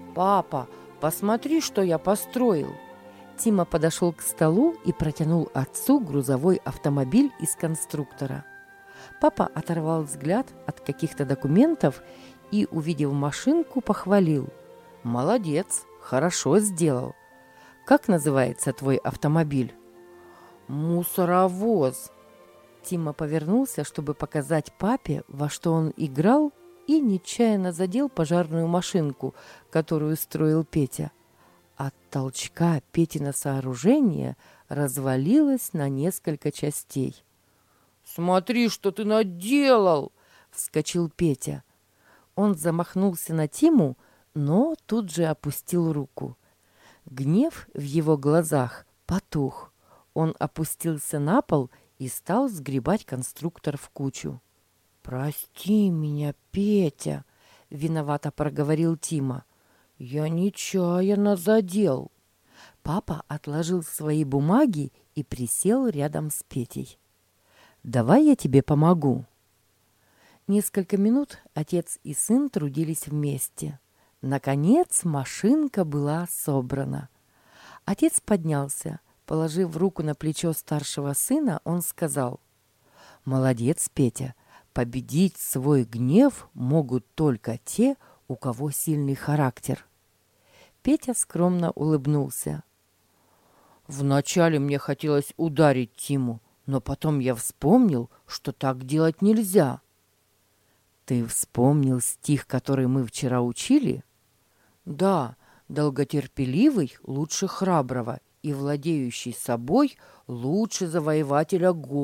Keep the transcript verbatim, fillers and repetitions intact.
«Папа, посмотри, что я построил!» Тима подошел к столу и протянул отцу грузовой автомобиль из конструктора. Папа оторвал взгляд от каких-то документов и, увидев машинку, похвалил. «Молодец, хорошо сделал. Как называется твой автомобиль?» «Мусоровоз». Тима повернулся, чтобы показать папе, во что он играл, и нечаянно задел пожарную машинку, которую строил Петя. От толчка Петино сооружение развалилось на несколько частей. «Смотри, что ты наделал!» — вскочил Петя. Он замахнулся на Тиму, но тут же опустил руку. Гнев в его глазах потух. Он опустился на пол и стал сгребать конструктор в кучу. «Прости меня, Петя!» — виновато проговорил Тима. «Я нечаянно задел». Папа отложил свои бумаги и присел рядом с Петей. «Давай я тебе помогу». Несколько минут отец и сын трудились вместе. Наконец машинка была собрана. Отец поднялся. Положив руку на плечо старшего сына, он сказал: «Молодец, Петя. Победить свой гнев могут только те, у кого сильный характер». Петя скромно улыбнулся. «Вначале мне хотелось ударить Тиму, но потом я вспомнил, что так делать нельзя». «Ты вспомнил стих, который мы вчера учили?» «Да, долготерпеливый лучше храброго, и владеющий собой лучше завоевателя гор».